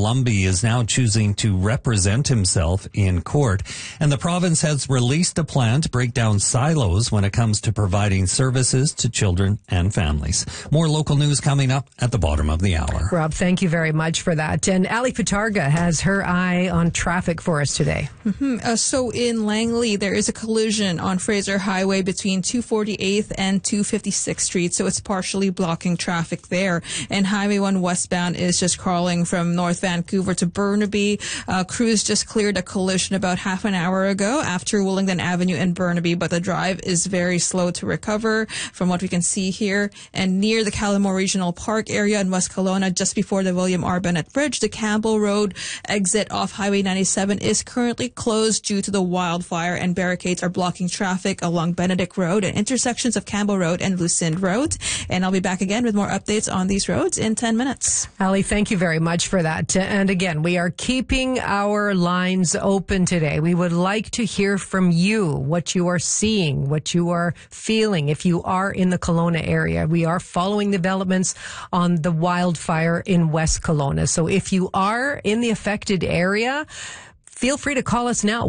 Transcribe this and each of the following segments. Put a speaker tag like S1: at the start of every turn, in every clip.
S1: Columbia is now choosing to represent himself in court. And the province has released a plan to break down silos when it comes to providing services to children and families. More local news coming up at the bottom of the hour.
S2: Rob, thank you very much for that. And Ali Patarga has her eye on traffic for us today.
S3: So in Langley, there is a collision on Fraser Highway between 248th and 256th Street. So it's partially blocking traffic there. And Highway 1 westbound is just crawling from North Vancouver to Burnaby. Crews just cleared a collision about half an hour ago after Willingdon Avenue in Burnaby, but the drive is very slow to recover from what we can see here. And near the Callamore Regional Park area in West Kelowna, just before the William R. Bennett Bridge, the Campbell Road exit off Highway 97 is currently closed due to the wildfire, and barricades are blocking traffic along Benedict Road and intersections of Campbell Road and Lucinde Road. And I'll be back again with more updates on these roads in 10 minutes.
S2: Ali, thank you very much for that. And again, we are keeping our lines open today. We would like to hear from you, what you are seeing, what you are feeling. If you are in the Kelowna area, we are following developments on the wildfire in West Kelowna. So if you are in the affected area, feel free to call us now,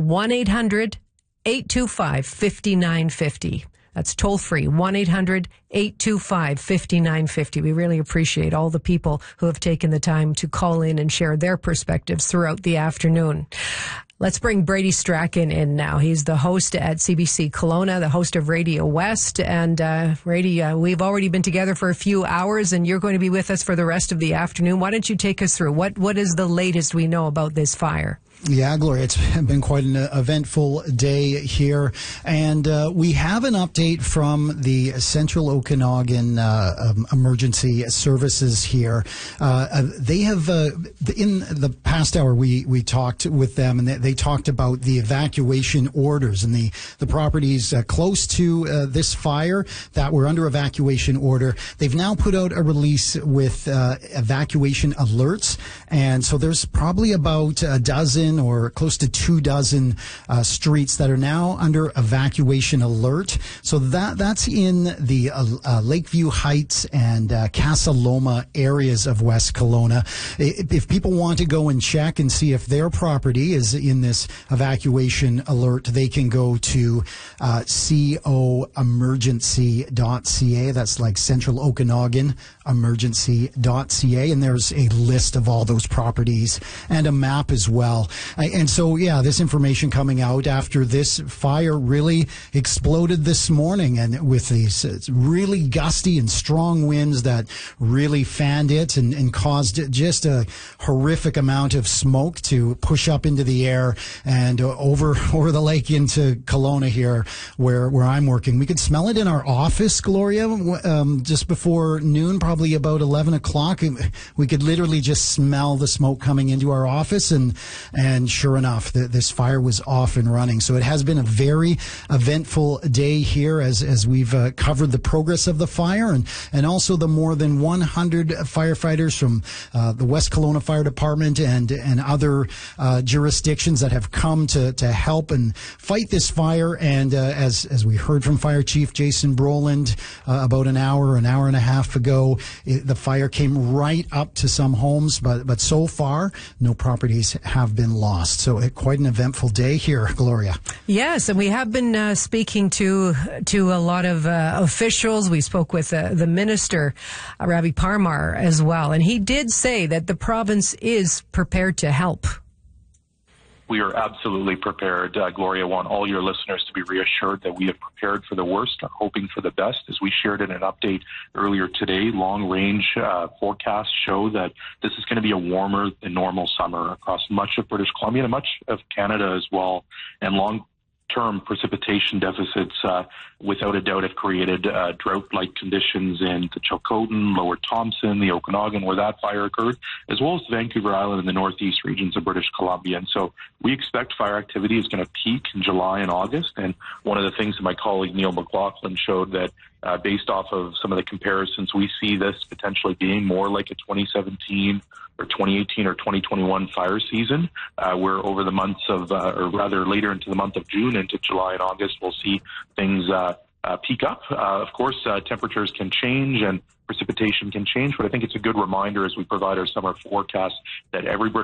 S2: 1-800-825-5950. That's toll free, 1-800-825-5950. We really appreciate all the people who have taken the time to call in and share their perspectives throughout the afternoon. Let's bring Brady Strachan in now. He's the host at CBC Kelowna, the host of Radio West. And Brady, we've already been together for a few hours, and you're going to be with us for the rest of the afternoon. Why don't you take us through what is the latest we know about this fire?
S4: Yeah, Gloria, it's been quite an eventful day here. And we have an update from the Central Okanagan Emergency Services here. They have, in the past hour, we talked with them, and they talked about the evacuation orders and the properties close to this fire that were under evacuation order. They've now put out a release with evacuation alerts. And so there's probably about a dozen or close to 24 streets that are now under evacuation alert. So that's in the Lakeview Heights and Casa Loma areas of West Kelowna. If people want to go and check and see if their property is in this evacuation alert, they can go to coemergency.ca. That's like Central Okanagan emergency.ca, and there's a list of all those properties and a map as well. And so, yeah, this information coming out after this fire really exploded this morning, and with these really gusty and strong winds that really fanned it and caused just a horrific amount of smoke to push up into the air and over the lake into Kelowna here where I'm working. We could smell it in our office, Gloria, just before noon, probably about 11 o'clock. We could literally just smell the smoke coming into our office, and sure enough, this fire was off and running. So it has been a very eventful day here as we've covered the progress of the fire and also the more than 100 firefighters from the West Kelowna Fire Department and other jurisdictions that have come to help and fight this fire. And as we heard from Fire Chief Jason Brolin about an hour and a half ago, the fire came right up to some homes, but so far no properties have been lost. So quite an eventful day here, Gloria.
S2: Yes, and we have been speaking to a lot of officials. We spoke with the minister, Ravi Parmar, as well, and he did say that the province is prepared to help.
S5: We are absolutely prepared. Gloria, I want all your listeners to be reassured that we have prepared for the worst, hoping for the best. As we shared in an update earlier today, long-range forecasts show that this is going to be a warmer than normal summer across much of British Columbia and much of Canada as well. And long-term precipitation deficits, without a doubt, have created drought-like conditions in the Chilcotin, Lower Thompson, the Okanagan, where that fire occurred, as well as Vancouver Island and the northeast regions of British Columbia. And so we expect fire activity is going to peak in July and August. And one of the things that my colleague Neil McLaughlin showed that based off of some of the comparisons, we see this potentially being more like a 2017 or 2018 or 2021 fire season, where over the months of, or rather later into the month of June into July and August, we'll see things peak up. Of course, temperatures can change and precipitation can change, but I think it's a good reminder as we provide our summer forecast that every British